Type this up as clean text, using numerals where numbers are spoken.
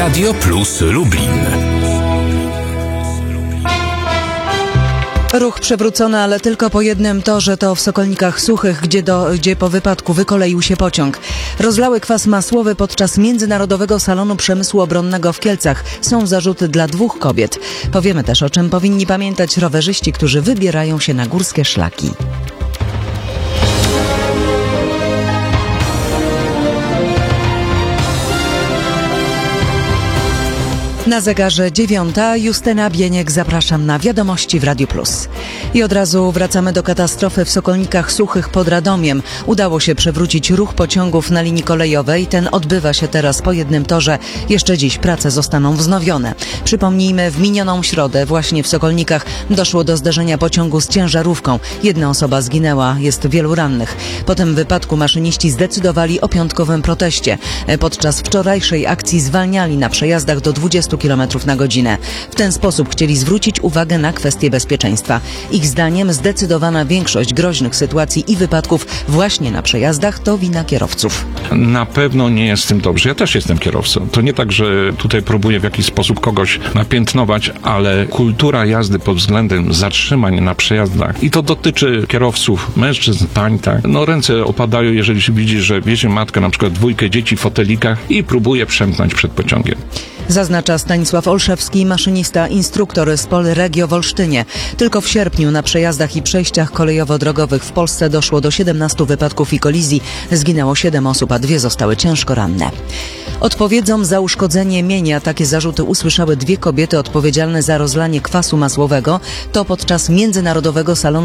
Radio Plus Lublin. Ruch przewrócony, ale tylko po jednym torze, to w Sokolnikach Suchych, gdzie po wypadku wykoleił się pociąg. Rozlały kwas masłowy podczas Międzynarodowego Salonu Przemysłu Obronnego w Kielcach. Są zarzuty dla 2 kobiet. Powiemy też, o czym powinni pamiętać rowerzyści, którzy wybierają się na górskie szlaki. Na zegarze 9. Justyna Bieniek, zapraszam na wiadomości w Radiu Plus. I od razu wracamy do katastrofy w Sokolnikach Suchych pod Radomiem. Udało się przewrócić ruch pociągów na linii kolejowej. Ten odbywa się teraz po jednym torze. Jeszcze dziś prace zostaną wznowione. Przypomnijmy, w minioną środę właśnie w Sokolnikach doszło do zderzenia pociągu z ciężarówką. 1 osoba zginęła, jest wielu rannych. Po tym wypadku maszyniści zdecydowali o piątkowym proteście. Podczas wczorajszej akcji zwalniali na przejazdach do 20 km na godzinę. W ten sposób chcieli zwrócić uwagę na kwestie bezpieczeństwa. Ich zdaniem zdecydowana większość groźnych sytuacji i wypadków właśnie na przejazdach to wina kierowców. Na pewno nie jest z tym dobrze. Ja też jestem kierowcą. To nie tak, że tutaj próbuję w jakiś sposób kogoś napiętnować, ale kultura jazdy pod względem zatrzymań na przejazdach, i to dotyczy kierowców, mężczyzn, pań, tak. No ręce opadają, jeżeli się widzi, że wiezie matka na przykład 2 dzieci w fotelikach i próbuje przemknąć przed pociągiem. Zaznacza Stanisław Olszewski, maszynista, instruktor z Polregio w Olsztynie. Tylko w sierpniu na przejazdach i przejściach kolejowo-drogowych w Polsce doszło do 17 wypadków i kolizji. Zginęło 7 osób, a 2 zostały ciężko ranne. Odpowiedzą za uszkodzenie mienia. Takie zarzuty usłyszały 2 kobiety odpowiedzialne za rozlanie kwasu masłowego. To podczas Międzynarodowego Salonu